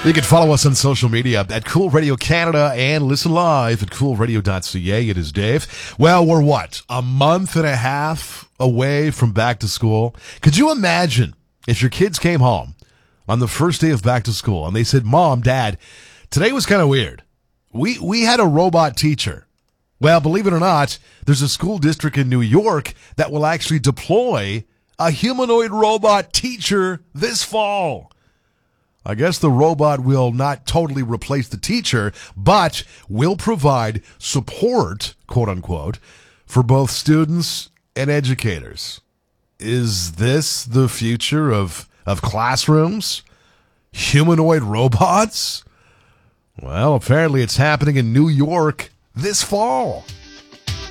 You can follow us on social media at Cool Radio Canada and listen live at coolradio.ca. It is Dave. Well, we're what? A month and a half away from back to school. Could you imagine if your kids came home on the first day of back to school and they said, Mom, Dad, today was kind of weird. We had a robot teacher. Well, believe it or not, there's a school district in New York that will actually deploy a humanoid robot teacher this fall. I guess the robot will not totally replace the teacher, but will provide support, quote unquote, for both students and educators. Is this the future of classrooms? Humanoid robots? Well, apparently it's happening in New York this fall.